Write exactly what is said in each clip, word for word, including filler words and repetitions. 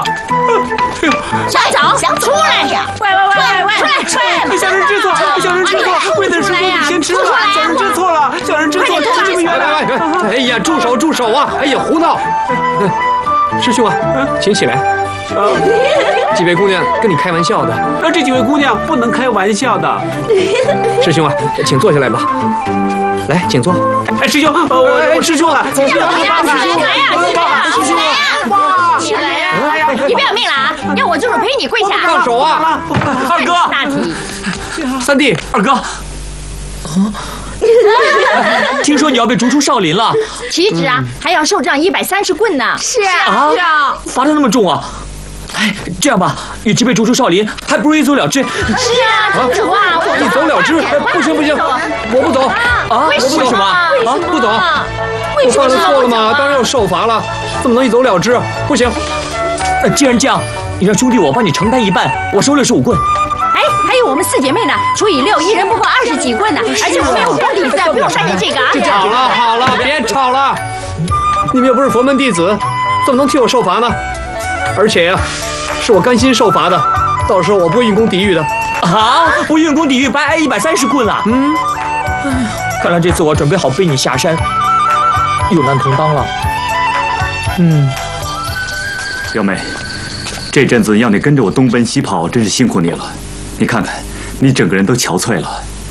小枣，出来呀！喂喂喂喂，出来出来！ 小人知错，小人知错，为的是你先吃了，小人知错了，小人知错，是这个原来。 哎呀，住手住手啊！哎呀，胡闹！师兄啊，请起来。几位姑娘跟你开玩笑的， 那这几位姑娘不能开玩笑的。 师兄啊，请坐下来吧。来，请坐。 哎，师兄，我我师兄了，师兄， 来呀，来呀， 师兄， 哇，起来呀！你不要命了啊？要我助手陪你跪下？ 放手啊！ 二哥， 大体。 三弟， 二哥。听说你要被逐出少林了？ 岂止啊，还要受杖一百三十棍呢。是啊，是啊， 罚的那么重啊！哎，这样吧，与其被逐出少林，还不如一走了之。 是啊，公主啊，我一走了之，不行不行，我不走啊！ 为什么啊？不走？ 为什么？ 我犯了错了吗？当然要受罚了，怎么能一走了之？不行。 呃，既然这样，你让兄弟我帮你承担一半，我收六十五棍。 哎，还有我们四姐妹呢，除以六，一人不过二十几棍呢，而且我们有功底子，不用担心这个啊。 好了好了，别吵了，你们又不是佛门弟子，怎么能替我受罚呢？而且呀，是我甘心受罚的，到时候我不会运功抵御的。 啊，不运功抵御，白挨一百三十棍了。嗯，哎，看来这次我准备好背你下山，有难同当了。嗯， 表妹，这阵子要你跟着我东奔西跑，真是辛苦你了。你看看，你整个人都憔悴了。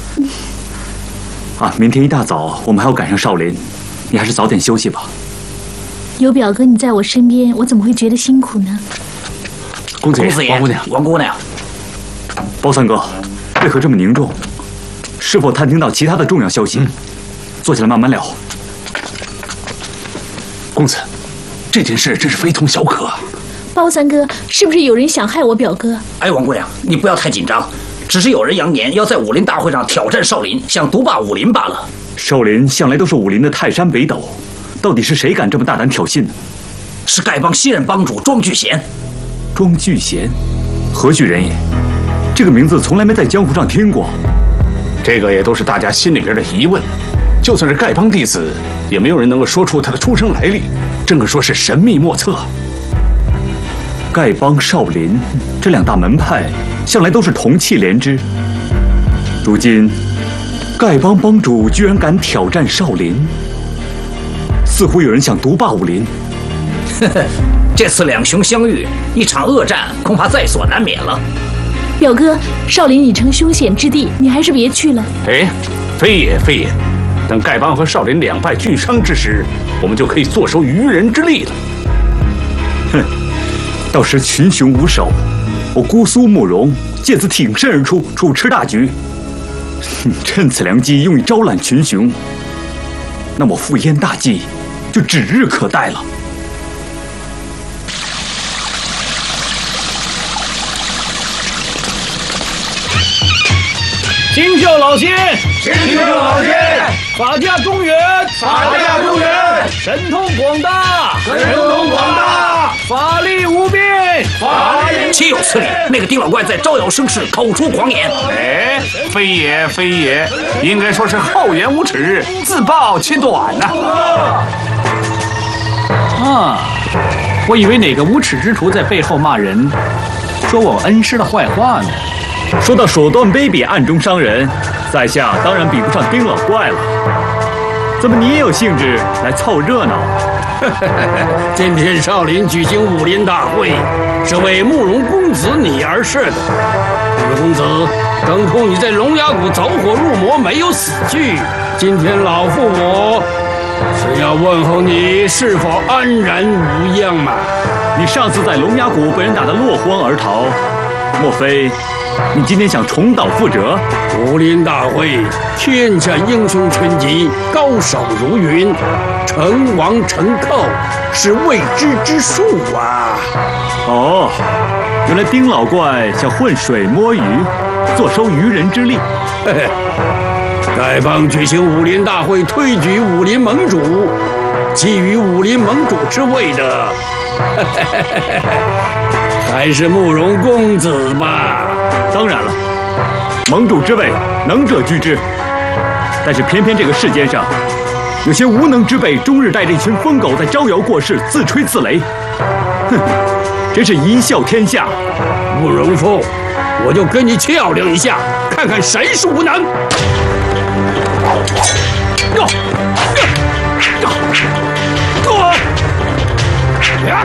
啊，明天一大早我们还要赶上少林，你还是早点休息吧。 有表哥你在我身边，我怎么会觉得辛苦呢？ 公子爷，王姑娘， 王姑娘， 包三哥，为何这么凝重？是否探听到其他的重要消息？嗯、坐下来慢慢聊。 公子，这件事真是非同小可啊！ 包三哥，是不是有人想害我表哥？ 哎，王姑娘，你不要太紧张，只是有人扬言要在武林大会上挑战少林，想独霸武林罢了。 少林向来都是武林的泰山北斗。到底是谁敢这么大胆挑衅呢？ 是丐帮新任帮主庄聚贤。 庄聚贤，何许人也？这个名字从来没在江湖上听过。 这个也都是大家心里边的疑问。就算是丐帮弟子，也没有人能够说出他的出生来历，正可说是神秘莫测。 丐帮、少林这两大门派向来都是同气连枝，如今丐帮帮主居然敢挑战少林。似乎有人想独霸武林。 呵呵，这次两雄相遇，一场恶战恐怕在所难免了。 表哥，少林已成凶险之地，你还是别去了。 哎，非也非也，等丐帮和少林两败俱伤之时，我们就可以坐收渔人之利了。 哼，到时群雄无首，我姑苏慕容借此挺身而出，主持大局。趁此良机，用以招揽群雄。那么赴燕大计就指日可待了。 金秀老仙， 金秀老仙， 法驾中原， 法驾中原， 神通广大， 神通广大， 法力无边， 法力。 岂有此理！那个丁老怪在招摇生事，口出狂言。 哎，非也非也，应该说是厚颜无耻，自暴其短呐、 啊。啊，我以为哪个无耻之徒在背后骂人，说我恩师的坏话呢。 说到手段卑鄙、暗中伤人，在下当然比不上丁老怪了。怎么你也有兴致来凑热闹？ 今天少林举行武林大会，是为慕容公子你而设的。慕容公子，当初你在龙牙谷走火入魔，没有死去。今天老夫我是要问候你是否安然无恙嘛？ 你上次在龙牙谷被人打得落荒而逃，莫非你今天想重蹈覆辙？ 武林大会，天下英雄群集，高手如云，成王成寇是未知之数啊！ 哦，原来丁老怪想浑水摸鱼，坐收渔人之利。 嘿嘿，丐帮举行武林大会，推举武林盟主，觊觎武林盟主之位的，还是慕容公子吧？ 当然了，盟主之位，能者居之。但是偏偏这个世间上，有些无能之辈，终日带着一群疯狗在招摇过市，自吹自擂。哼， 真是一笑天下。 慕容复，我就跟你较量一下，看看谁是无能。呀呀呀！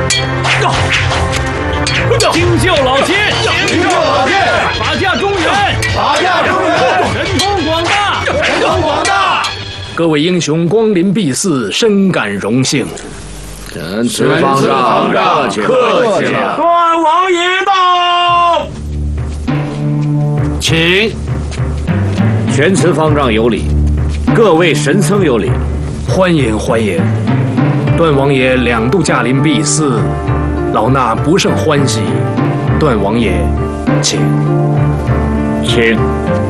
金袖老千， 金袖老千， 法驾中原， 法驾中原， 神通广大， 神通广大。 各位英雄光临敝寺，深感荣幸。 臣此方丈客气客气了。 段王爷到， 请。 玄慈方丈有礼，各位神僧有礼， 欢迎欢迎。段王爷两度驾临敝寺，老衲不胜欢喜。段王爷，请。 请。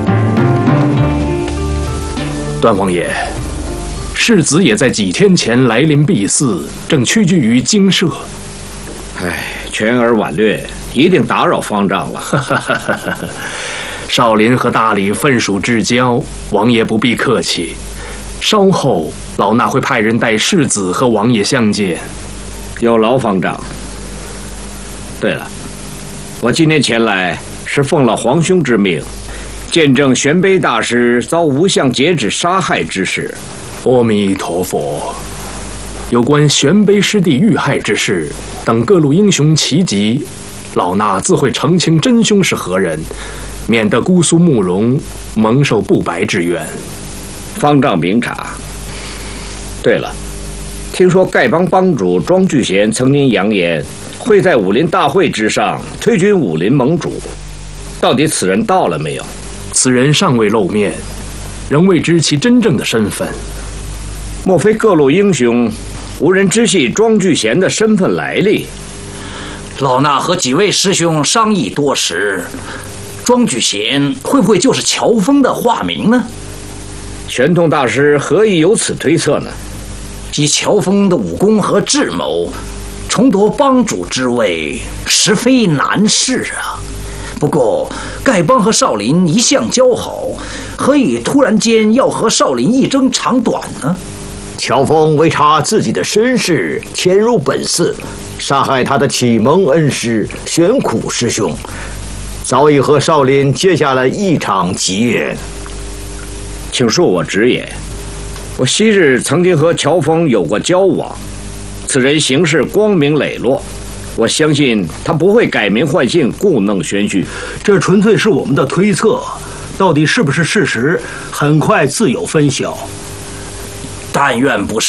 段王爷，世子也在几天前来临敝寺，正屈居于精舍。 唉，全而晚略，一定打扰方丈了。 少林和大理分属至交，王爷不必客气。稍后，老衲会派人带世子和王爷相见。 有劳方丈。对了，我今天前来是奉了皇兄之命，见证玄卑大师遭无相截指杀害之事。 阿弥陀佛。有关玄卑师弟遇害之事，等各路英雄齐集，老衲自会澄清真凶是何人，免得姑苏慕容蒙受不白之冤。 方丈明察。对了，听说丐帮帮主庄聚贤曾经扬言会在武林大会之上推举武林盟主，到底此人到了没有？ 此人尚未露面，仍未知其真正的身份。 莫非各路英雄无人知悉庄聚贤的身份来历？ 老衲和几位师兄商议多时，庄聚贤会不会就是乔峰的化名呢？ 玄通大师何以有此推测呢？ 以乔峰的武功和智谋，重夺帮主之位实非难事啊。不过丐帮和少林一向交好，何以突然间要和少林一争长短呢？ 乔峰为查自己的身世，潜入本寺，杀害他的启蒙恩师玄苦师兄，早已和少林结下了一场吉缘。 请恕我直言，我昔日曾经和乔峰有过交往，此人行事光明磊落，我相信他不会改名换姓故弄玄虚。 这纯粹是我们的推测，到底是不是事实，很快自有分晓。 但愿不是。